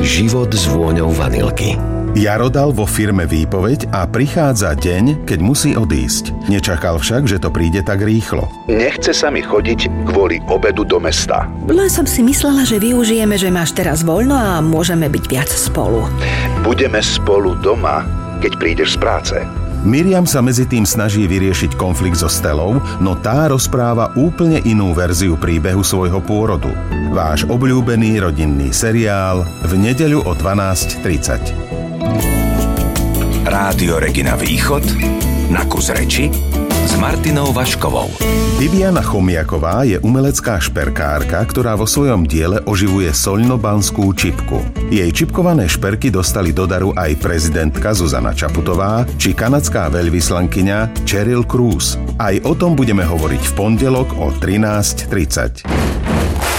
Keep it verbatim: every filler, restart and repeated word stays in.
Život s vôňou vanilky. Jaro dal vo firme výpoveď a prichádza deň, keď musí odísť. Nečakal však, že to príde tak rýchlo. Nechce sa mi chodiť kvôli obedu do mesta. Len som si myslela, že využijeme, že máš teraz voľno a môžeme byť viac spolu. Budeme spolu doma, keď prídeš z práce. Miriam sa medzi tým snaží vyriešiť konflikt so Stellou, no tá rozpráva úplne inú verziu príbehu svojho pôrodu. Váš obľúbený rodinný seriál v nedeľu o dvanásť tridsať. Rádio Regina Východ na kus reči s Martinou Vaškovou. Viviana Chomiaková je umelecká šperkárka, ktorá vo svojom diele oživuje soľnobanskú čipku. Jej čipkované šperky dostali do daru aj prezidentka Zuzana Čaputová či kanadská veľvyslankyňa Cheryl Cruz. Aj o tom budeme hovoriť v pondelok o trinásť tridsať.